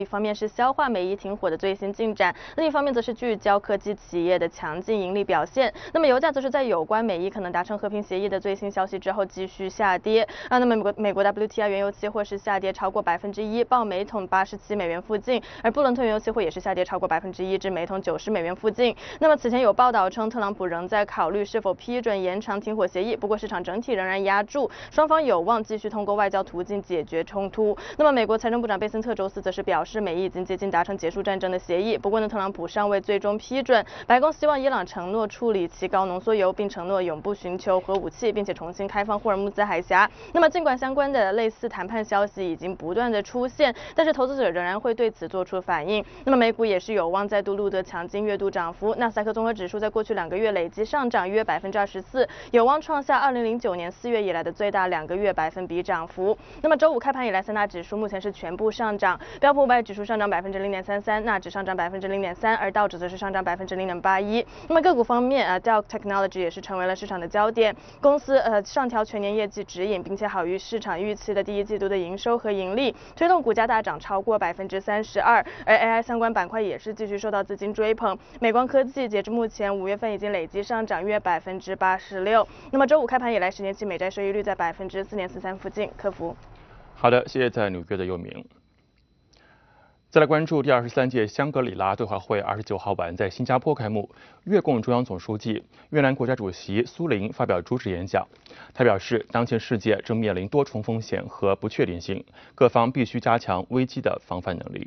一方面是消化美伊停火的最新进展，另一方面则是聚焦科技企业的强劲盈利表现。那么油价则是在有关美伊可能达成和平协议的最新消息之后继续下跌那么美国 WTI 原油期货是下跌超过1%，报每桶87美元附近，而布伦特原油期货也是下跌超过1%，至每桶90美元附近。那么此前有报道称，特朗普仍在考虑是否批准延长停火协议，不过市场整体仍然压住，双方有望继续通过外交途径解决冲突。那么美国财政部长贝森特周四则是表示，美伊已经接近达成结束战争的协议，不过呢，特朗普尚未最终批准。白宫希望伊朗承诺处理其高浓缩铀，并承诺永不寻求核武器，并且重新开放霍尔木兹海峡。那么尽管相关的类似谈判消息已经不断的出现，但是投资者仍然会对此做出反应。那么美股也是有望再度录得强劲月度涨幅，纳斯达克综合指数在过去2个月累计上涨约24%，有望创下2009年4月以来的最大2个月百分比涨幅。那么周五开盘以来，三大指数目前是全部上涨，标普500指数上涨0.33%，纳指上涨0.03%，而道指则是上涨0.81%。那么个股方面Dell Technology 也是成为了市场的焦点，公司上调全年业绩指引，并且好于市场预期的第一季度的营收和盈利，推动股价大涨超过32%。而 AI 相关板块也是继续受到资金追捧，美光科技截至目前5月份已经累计上涨约86%。那么周五开盘以来，10年期美债收益率在4.43%附近，客服。 好的，谢谢在纽约的佑明。再来关注第23届香格里拉对话会29号晚在新加坡开幕，越共中央总书记、越南国家主席苏林发表主旨演讲。他表示，当前世界正面临多重风险和不确定性，各方必须加强危机的防范能力。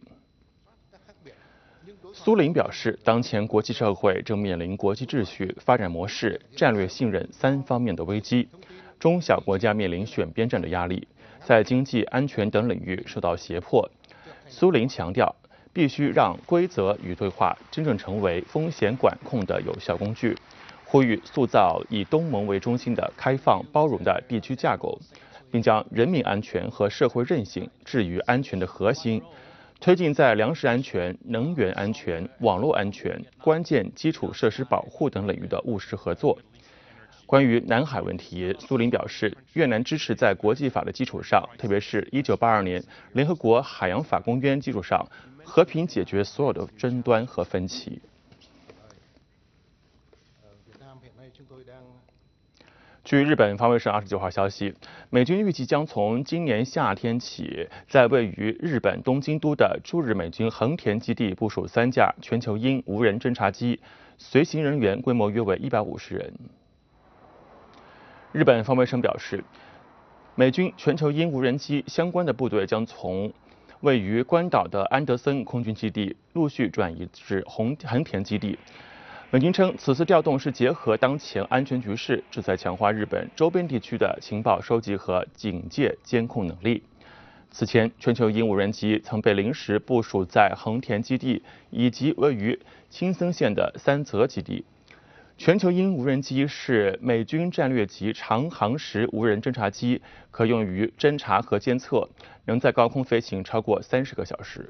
苏林表示，当前国际社会正面临国际秩序、发展模式、战略信任3方面的危机，中小国家面临选边站的压力，在经济、安全等领域受到胁迫。苏林强调，必须让规则与对话真正成为风险管控的有效工具，呼吁塑造以东盟为中心的开放包容的地区架构，并将人民安全和社会韧性置于安全的核心，推进在粮食安全、能源安全、网络安全、关键基础设施保护等领域的务实合作。关于南海问题，苏林表示，越南支持在国际法的基础上，特别是1982年联合国海洋法公约基础上，和平解决所有的争端和分歧。据日本防卫省29号消息，美军预计将从今年夏天起，在位于日本东京都的驻日美军横田基地部署3架全球鹰无人侦察机，随行人员规模约为150人。日本防卫省表示，美军全球鹰无人机相关的部队将从位于关岛的安德森空军基地陆续转移至横田基地。美军称，此次调动是结合当前安全局势，旨在强化日本周边地区的情报收集和警戒监控能力。此前，全球鹰无人机曾被临时部署在横田基地以及位于青森县的三泽基地。全球鹰无人机是美军战略级长航时无人侦察机，可用于侦察和监测，能在高空飞行超过30个小时。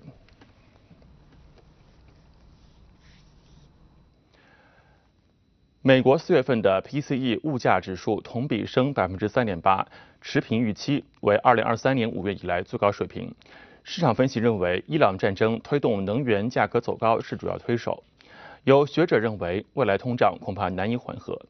美国4月份的 PCE 物价指数同比升3.8%，持平预期，为2023年5月以来最高水平。市场分析认为，伊朗战争推动能源价格走高是主要推手。有学者认为，未来通胀恐怕难以缓和。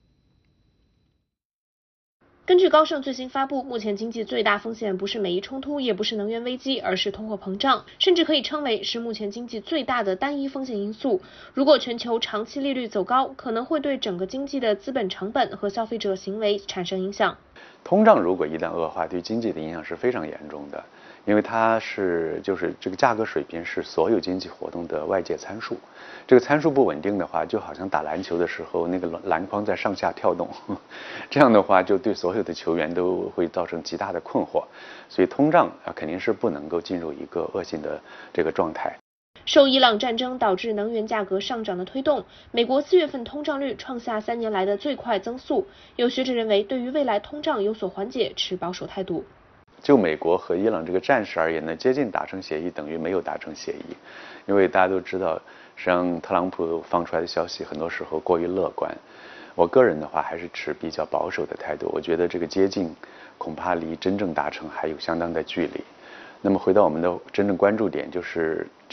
根据高盛最新发布，目前经济最大风险不是美伊冲突，也不是能源危机，而是通货膨胀，甚至可以称为是目前经济最大的单一风险因素。如果全球长期利率走高，可能会对整个经济的资本成本和消费者行为产生影响。 通胀如果一旦恶化，对经济的影响是非常严重的，因为它就是这个价格水平是所有经济活动的外界参数。这个参数不稳定的话，就好像打篮球的时候那个篮筐在上下跳动，这样的话就对所有的球员都会造成极大的困惑。所以通胀肯定是不能够进入一个恶性的这个状态。 受伊朗战争导致能源价格上涨的推动，美国4月份通胀率创下3年来的最快增速。有学者认为，对于未来通胀有所缓解持保守态度。 就美国和伊朗这个战事而言呢，接近达成协议等于没有达成协议，因为大家都知道，实际上特朗普放出来的消息很多时候过于乐观。我个人的话还是持比较保守的态度，我觉得这个接近恐怕离真正达成还有相当的距离。 那么回到我们的真正关注点，就是